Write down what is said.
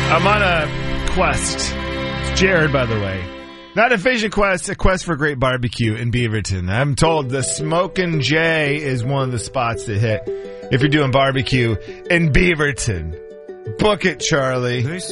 I'm on a quest. It's Jared, by the way. Not a fishing quest, a quest for great barbecue in Beaverton. I'm told the Smokin' J is one of the spots to hit if you're doing barbecue in Beaverton. Book it, Charlie.